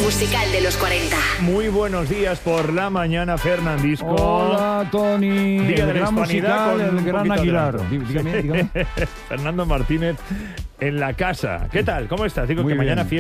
musical de los 40. Muy buenos días por la mañana, Fernandisco. Hola, Tony. Día el de la gran Hispanidad musical, con el un gran poquito de Aguilar. adelanto. Dígame. Fernando Martínez en la casa. ¿Qué tal? ¿Cómo estás? Digo Muy que mañana bien. fiesta.